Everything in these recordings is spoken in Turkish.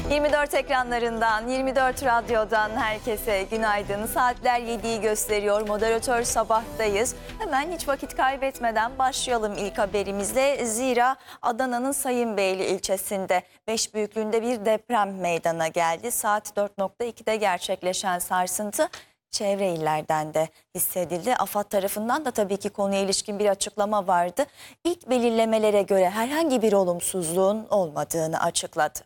24 ekranlarından, 24 radyodan herkese günaydın. Saatler 7'yi gösteriyor. Moderatör Sabah'tayız. Hemen hiç vakit kaybetmeden başlayalım ilk haberimizle. Zira Adana'nın Sayınbeyli ilçesinde 5 büyüklüğünde bir deprem meydana geldi. Saat 4.2'de gerçekleşen sarsıntı çevre illerden de hissedildi. AFAD tarafından da tabii ki konuya ilişkin bir açıklama vardı. İlk belirlemelere göre herhangi bir olumsuzluğun olmadığını açıkladı.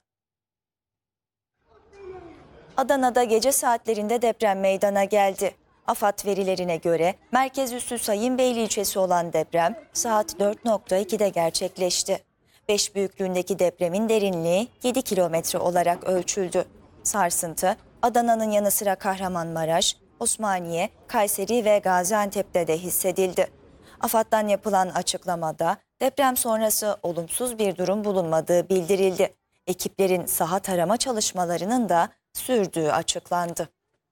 Adana'da gece saatlerinde deprem meydana geldi. AFAD verilerine göre merkez üssü Sayınbeyli ilçesi olan deprem saat 4.2'de gerçekleşti. 5 büyüklüğündeki depremin derinliği 7 kilometre olarak ölçüldü. Sarsıntı Adana'nın yanı sıra Kahramanmaraş, Osmaniye, Kayseri ve Gaziantep'te de hissedildi. AFAD'dan yapılan açıklamada deprem sonrası olumsuz bir durum bulunmadığı bildirildi. Ekiplerin saha tarama çalışmalarının da sürdüğü açıklandı.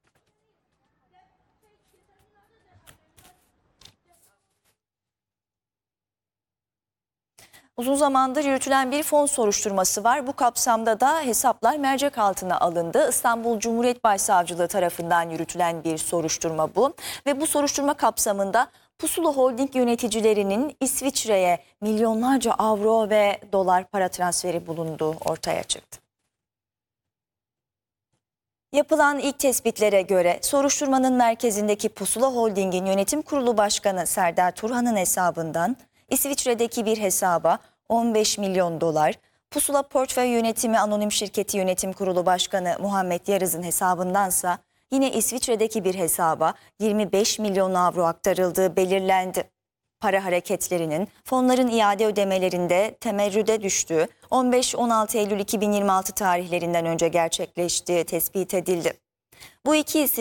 Uzun zamandır yürütülen bir fon soruşturması var. Bu kapsamda da hesaplar mercek altına alındı. İstanbul Cumhuriyet Başsavcılığı tarafından yürütülen bir soruşturma bu. Ve bu soruşturma kapsamında Pusula Holding yöneticilerinin İsviçre'ye milyonlarca avro ve dolar para transferi bulunduğu ortaya çıktı. Yapılan ilk tespitlere göre soruşturmanın merkezindeki Pusula Holding'in yönetim kurulu başkanı Serdar Turhan'ın hesabından İsviçre'deki bir hesaba 15 milyon dolar, Pusula Portföy Yönetimi Anonim Şirketi Yönetim Kurulu Başkanı Muhammed Yarız'ın hesabındansa yine İsviçre'deki bir hesaba 25 milyon avro aktarıldığı belirlendi. Para hareketlerinin fonların iade ödemelerinde temerrüde düştüğü 15-16 Eylül 2026 tarihlerinden önce gerçekleştiği tespit edildi. Bu iki isim